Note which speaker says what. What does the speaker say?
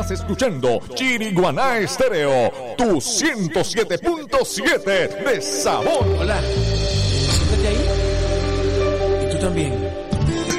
Speaker 1: Estás escuchando Chiriguaná Estéreo, tu 107.7 de sabor.
Speaker 2: Hola, siéntate ahí. Y tú también.